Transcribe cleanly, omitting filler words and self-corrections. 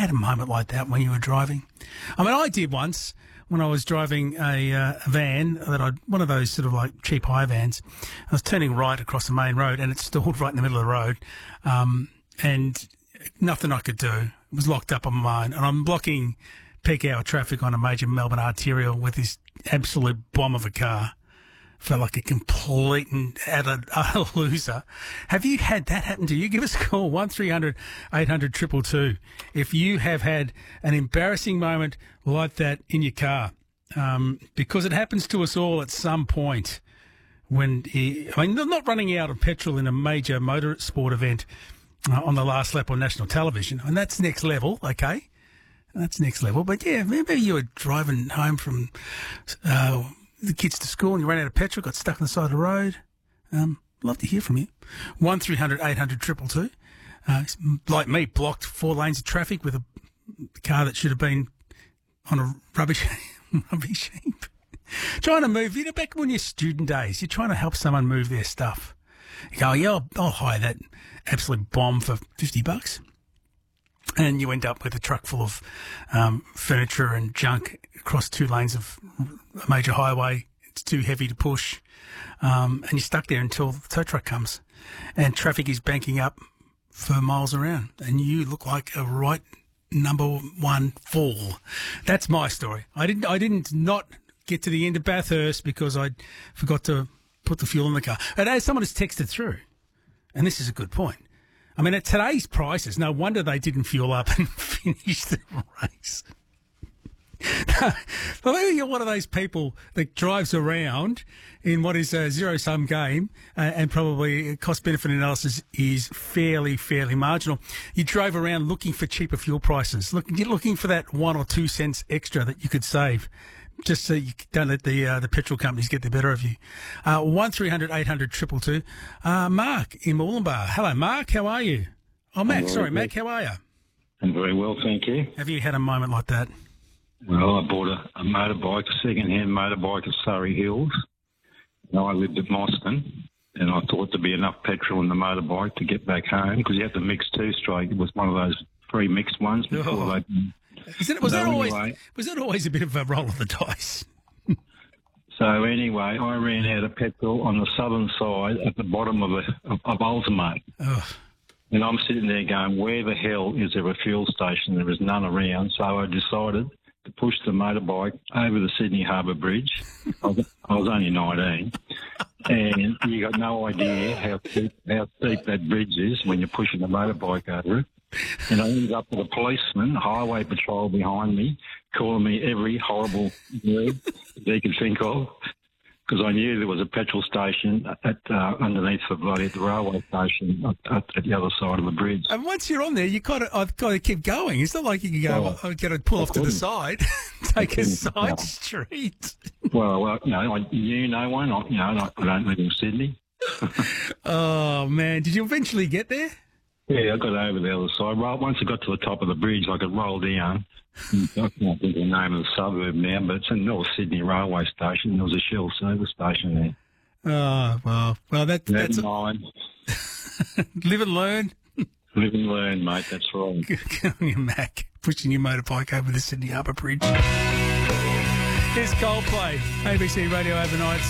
had a moment like that when you were driving? I mean, I did once when I was driving a van one of those sort of like cheap hire vans. I was turning right across the main road and it stalled right in the middle of the road, and nothing I could do. It was locked up on my own, and I'm blocking peak hour traffic on a major Melbourne arterial with this absolute bomb of a car. Felt like a complete and utter loser. Have you had that happen to you? Give us a call, 1300 800 222, if you have had an embarrassing moment like that in your car. Because it happens to us all at some point when, not running out of petrol in a major motorsport event on the last lap on national television. And that's next level, okay? That's next level. But yeah, maybe you were driving home from the kids to school and you ran out of petrol, got stuck on the side of the road. Love to hear from you. 1300 800 222. Like me, blocked 4 lanes of traffic with a car that should have been on a rubbish heap. Trying to move, back when you're student days, you're trying to help someone move their stuff. You go, yeah, I'll hire that absolute bomb for $50. And you end up with a truck full of furniture and junk across 2 lanes of a major highway. It's too heavy to push. And you're stuck there until the tow truck comes. And traffic is banking up for miles around. And you look like a right number 1 fool. That's my story. I didn't not get to the end of Bathurst because I forgot to put the fuel in the car. And as someone has texted through, and this is a good point, I mean, at today's prices, no wonder they didn't fuel up and finish the race. Well, maybe you're one of those people that drives around in what is a zero-sum game and probably cost-benefit analysis is fairly marginal. You drove around looking for cheaper fuel prices. You're looking for that 1 or 2 cents extra that you could save, just so you don't let the petrol companies get the better of you. 1300 800 222. Mark in Moolumbar. Hello, Mark. How are you? Oh, Mac. Sorry, Mac. How are you? I'm very well, thank you. Have you had a moment like that? Well, I bought a motorbike, a second-hand motorbike at Surrey Hills. And I lived at Moston, and I thought there'd be enough petrol in the motorbike to get back home because you had to mix 2 straight. It was one of those free mixed ones before they... Was that always a bit of a roll of the dice? So anyway, I ran out of petrol on the southern side at the bottom of Ultimate. Oh. And I'm sitting there going, where the hell is there a fuel station? There is none around. So I decided to push the motorbike over the Sydney Harbour Bridge. I was only 19. And you got no idea how steep that bridge is when you're pushing the motorbike over it. And I ended up with a policeman, highway patrol behind me, calling me every horrible word they could think of, because I knew there was a petrol station underneath the railway station at the other side of the bridge. And once you're on there, I've got to keep going. It's not like you can go, I've got to pull off to the side, take a side street. Well, I know one. I don't live in Sydney. Oh, man. Did you eventually get there? Yeah, I got over the other side. Well, once I got to the top of the bridge, I could roll down. I can't think of the name of the suburb now, but it's in North Sydney Railway Station. There was a Shell service station there. Oh, well, that's... mine. Live and learn. Live and learn, mate, that's right. Good on you, Mac, pushing your motorbike over the Sydney Harbour Bridge. Here's Coldplay, ABC Radio Overnights.